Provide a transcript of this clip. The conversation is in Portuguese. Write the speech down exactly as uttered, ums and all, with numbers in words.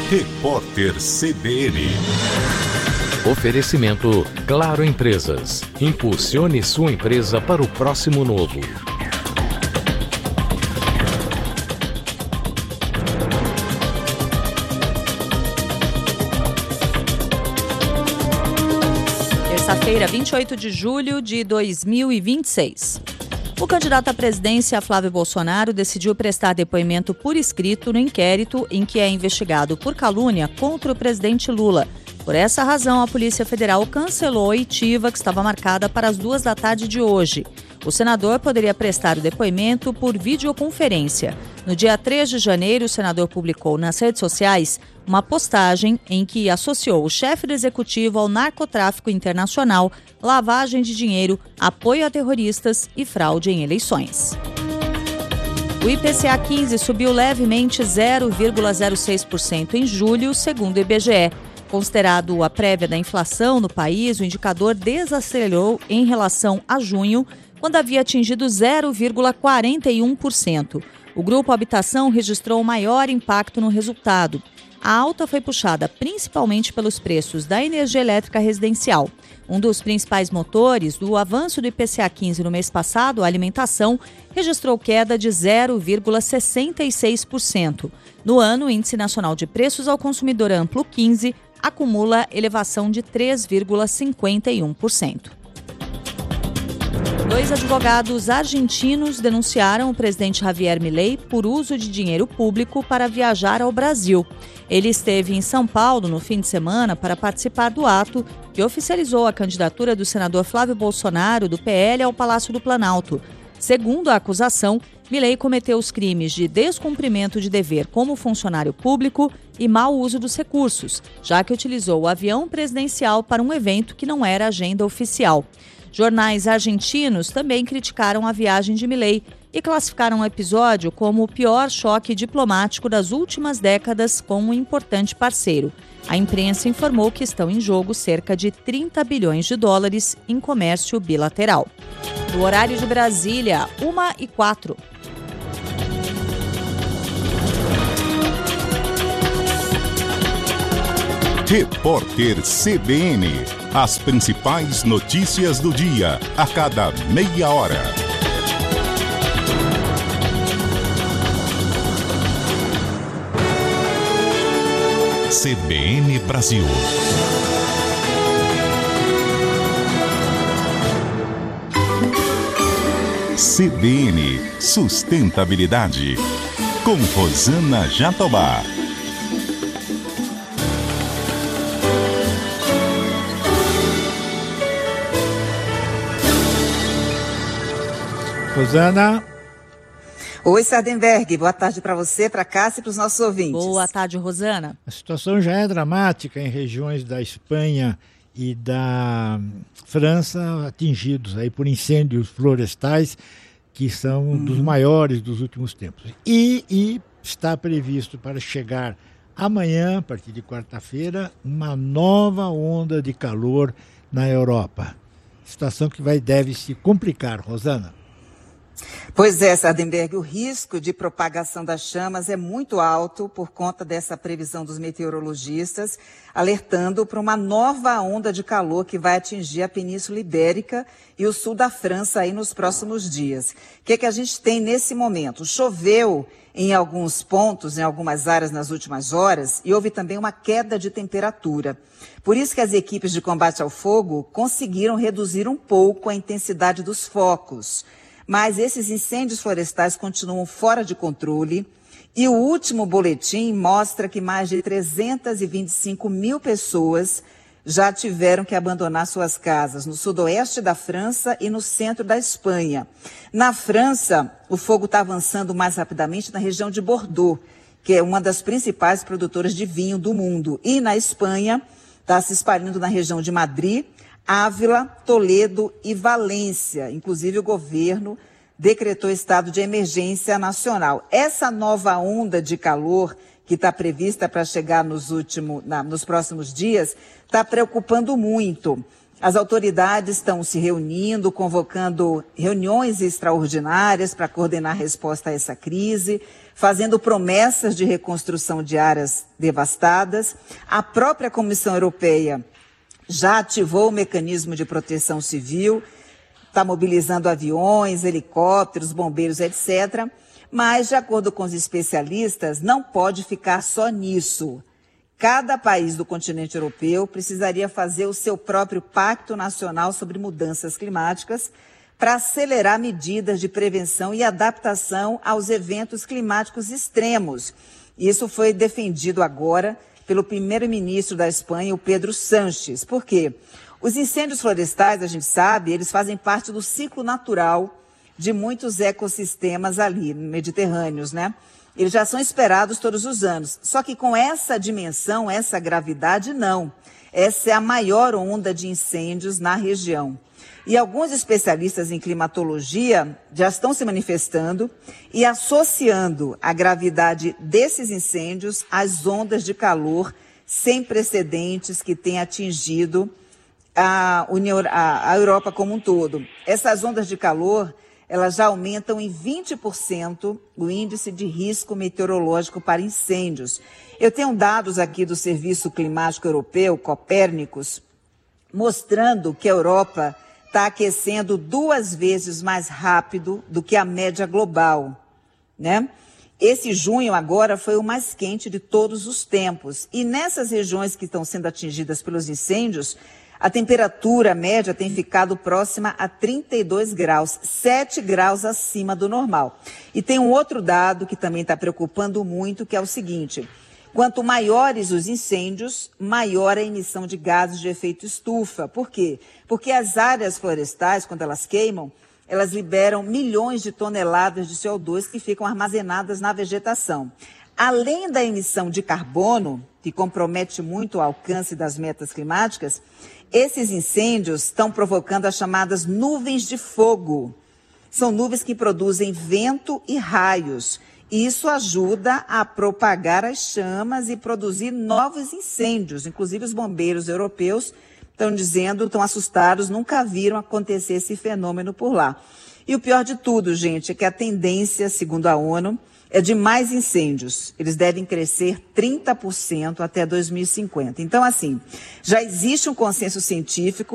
Repórter C B N. Oferecimento Claro Empresas. Impulsione sua empresa para o próximo novo. Terça-feira, vinte e oito de julho de dois mil e vinte e seis. O candidato à presidência, Flávio Bolsonaro, decidiu prestar depoimento por escrito no inquérito em que é investigado por calúnia contra o presidente Lula. Por essa razão, a Polícia Federal cancelou a oitiva que estava marcada para as duas da tarde de hoje. O senador poderia prestar o depoimento por videoconferência. No dia três de janeiro, o senador publicou nas redes sociais uma postagem em que associou o chefe do executivo ao narcotráfico internacional, lavagem de dinheiro, apoio a terroristas e fraude em eleições. O I P C A quinze subiu levemente zero vírgula zero seis por cento em julho, segundo o I B G E. Considerado a prévia da inflação no país, o indicador desacelerou em relação a junho, quando havia atingido zero vírgula quarenta e um por cento. O grupo Habitação registrou o maior impacto no resultado. A alta foi puxada principalmente pelos preços da energia elétrica residencial. Um dos principais motores do avanço do I P C A quinze no mês passado, a alimentação, registrou queda de zero vírgula sessenta e seis por cento. No ano, o Índice Nacional de Preços ao Consumidor Amplo quinze acumula elevação de três vírgula cinquenta e um por cento. Dois advogados argentinos denunciaram o presidente Javier Milei por uso de dinheiro público para viajar ao Brasil. Ele esteve em São Paulo no fim de semana para participar do ato que oficializou a candidatura do senador Flávio Bolsonaro, do P L, ao Palácio do Planalto. Segundo a acusação, Milei cometeu os crimes de descumprimento de dever como funcionário público e mau uso dos recursos, já que utilizou o avião presidencial para um evento que não era agenda oficial. Jornais argentinos também criticaram a viagem de Milei e classificaram o episódio como o pior choque diplomático das últimas décadas com um importante parceiro. A imprensa informou que estão em jogo cerca de trinta bilhões de dólares em comércio bilateral. No horário de Brasília, uma e quatro. Repórter C B N. As principais notícias do dia, a cada meia hora. C B N Brasil. C B N Sustentabilidade. Com Rosana Jatobá. Rosana. Oi, Sardenberg. Boa tarde para você, para Cássia e para os nossos ouvintes. Boa tarde, Rosana. A situação já é dramática em regiões da Espanha e da França, atingidos aí por incêndios florestais, que são uhum. dos maiores dos últimos tempos. E, e está previsto para chegar amanhã, a partir de quarta-feira, uma nova onda de calor na Europa. Situação que vai, deve se complicar, Rosana. Pois é, Sardenberg, o risco de propagação das chamas é muito alto por conta dessa previsão dos meteorologistas, alertando para uma nova onda de calor que vai atingir a Península Ibérica e o sul da França aí nos próximos dias. O que é que a gente tem nesse momento? Choveu em alguns pontos, em algumas áreas nas últimas horas, e houve também uma queda de temperatura. Por isso que as equipes de combate ao fogo conseguiram reduzir um pouco a intensidade dos focos. Mas esses incêndios florestais continuam fora de controle e o último boletim mostra que mais de trezentas e vinte e cinco mil pessoas já tiveram que abandonar suas casas no sudoeste da França e no centro da Espanha. Na França, o fogo está avançando mais rapidamente na região de Bordeaux, que é uma das principais produtoras de vinho do mundo. E na Espanha, está se espalhando na região de Madrid, Ávila, Toledo e Valência. Inclusive, o governo decretou estado de emergência nacional. Essa nova onda de calor que está prevista para chegar nos, últimos, na, nos próximos dias está preocupando muito. As autoridades estão se reunindo, convocando reuniões extraordinárias para coordenar a resposta a essa crise, fazendo promessas de reconstrução de áreas devastadas. A própria Comissão Europeia já ativou o mecanismo de proteção civil, está mobilizando aviões, helicópteros, bombeiros, etcétera. Mas, de acordo com os especialistas, não pode ficar só nisso. Cada país do continente europeu precisaria fazer o seu próprio Pacto Nacional sobre Mudanças Climáticas para acelerar medidas de prevenção e adaptação aos eventos climáticos extremos. Isso foi defendido agora pelo primeiro-ministro da Espanha, o Pedro Sánchez. Por quê? Os incêndios florestais, a gente sabe, eles fazem parte do ciclo natural de muitos ecossistemas ali, mediterrâneos, né? Eles já são esperados todos os anos. Só que com essa dimensão, essa gravidade, não. Essa é a maior onda de incêndios na região. E alguns especialistas em climatologia já estão se manifestando e associando a gravidade desses incêndios às ondas de calor sem precedentes que têm atingido a, União, a, a Europa como um todo. Essas ondas de calor, elas já aumentam em vinte por cento o índice de risco meteorológico para incêndios. Eu tenho dados aqui do Serviço Climático Europeu, Copérnicos, mostrando que a Europa está aquecendo duas vezes mais rápido do que a média global, né? Esse junho agora foi o mais quente de todos os tempos. E nessas regiões que estão sendo atingidas pelos incêndios, a temperatura média tem ficado próxima a trinta e dois graus, sete graus acima do normal. E tem um outro dado que também está preocupando muito, que é o seguinte: quanto maiores os incêndios, maior a emissão de gases de efeito estufa. Por quê? Porque as áreas florestais, quando elas queimam, elas liberam milhões de toneladas de C O dois que ficam armazenadas na vegetação. Além da emissão de carbono, que compromete muito o alcance das metas climáticas, esses incêndios estão provocando as chamadas nuvens de fogo. São nuvens que produzem vento e raios. E isso ajuda a propagar as chamas e produzir novos incêndios. Inclusive os bombeiros europeus estão dizendo, estão assustados, nunca viram acontecer esse fenômeno por lá. E o pior de tudo, gente, é que a tendência, segundo a ONU, é de mais incêndios. Eles devem crescer trinta por cento até dois mil e cinquenta. Então, assim, já existe um consenso científico